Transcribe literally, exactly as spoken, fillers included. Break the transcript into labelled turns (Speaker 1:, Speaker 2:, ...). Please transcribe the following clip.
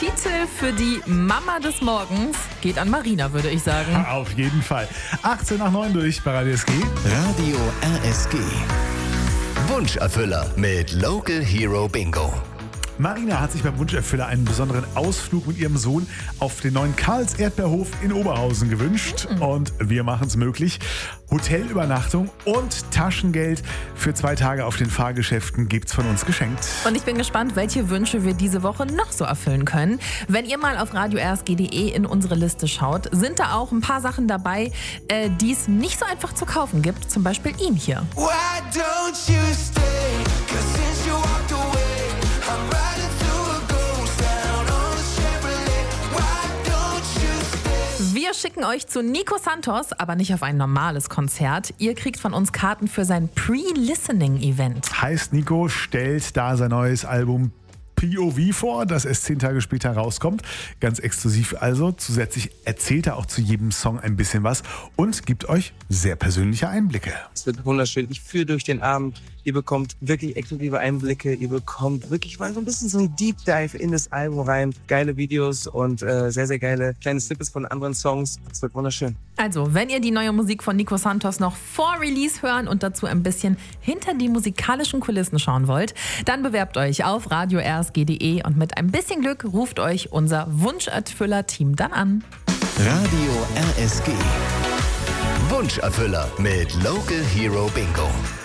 Speaker 1: Titel für die Mama des Morgens geht an Marina, würde ich sagen.
Speaker 2: Auf jeden Fall. achtzehn nach neun durch bei Radio S G.
Speaker 3: Radio R S G. Wunscherfüller mit Local Hero Bingo.
Speaker 2: Marina hat sich beim Wunscherfüller einen besonderen Ausflug mit ihrem Sohn auf den neuen Karls Erdbeerhof in Oberhausen gewünscht. Mhm. Und wir machen es möglich. Hotelübernachtung und Taschengeld für zwei Tage auf den Fahrgeschäften gibt's von uns geschenkt.
Speaker 1: Und ich bin gespannt, welche Wünsche wir diese Woche noch so erfüllen können. Wenn ihr mal auf radio r s g punkt d e in unsere Liste schaut, sind da auch ein paar Sachen dabei, äh, die es nicht so einfach zu kaufen gibt. Zum Beispiel ihn hier.
Speaker 4: Why don't you stay? 'Cause since you walked away, I'm riding through a ghost town on a Chevrolet. Why don't you stay?
Speaker 1: Wir schicken euch zu Nico Santos, aber nicht auf ein normales Konzert. Ihr kriegt von uns Karten für sein Pre-Listening-Event.
Speaker 2: Heißt, Nico stellt da sein neues Album P O V vor, das erst zehn Tage später rauskommt. Ganz exklusiv also. Zusätzlich erzählt er auch zu jedem Song ein bisschen was und gibt euch sehr persönliche Einblicke.
Speaker 5: Es wird wunderschön. Ich führe durch den Abend. Ihr bekommt wirklich exklusive Einblicke. Ihr bekommt wirklich mal so ein bisschen so ein Deep Dive in das Album rein. Geile Videos und äh, sehr, sehr geile kleine Snippets von anderen Songs. Es wird wunderschön.
Speaker 1: Also, wenn ihr die neue Musik von Nico Santos noch vor Release hören und dazu ein bisschen hinter die musikalischen Kulissen schauen wollt, dann bewerbt euch auf radio r s g punkt d e und mit ein bisschen Glück ruft euch unser Wunscherfüller-Team dann an.
Speaker 3: Radio R S G. Wunscherfüller mit Local Hero Bingo.